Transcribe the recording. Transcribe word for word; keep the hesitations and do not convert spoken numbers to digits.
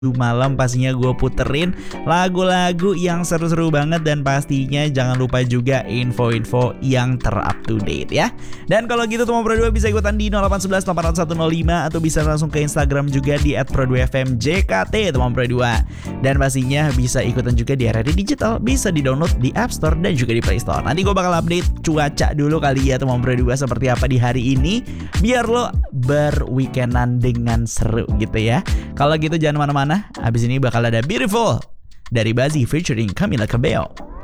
malam pastinya gue puterin lagu-lagu yang seru-seru banget. Dan pastinya jangan lupa juga info-info yang ter-up to date ya. Dan kalau gitu Tomang Pro dua bisa ikutan di nol delapan satu satu delapan nol satu nol lima atau bisa langsung ke Instagram juga di et pro dua f m j k t Tomang Pro dua. Dan pastinya bisa ikutan juga di R R D Digital, bisa di-download di App Store dan juga di Play Store. Nanti gue bakal update cuaca dulu kali ya Tomang Pro dua seperti apa di hari ini, biar lo berweekendan dengan seru gitu ya. Kalau gitu jangan mana-mana, abis ini bakal ada Beautiful dari Bazzi featuring Camila Cabello.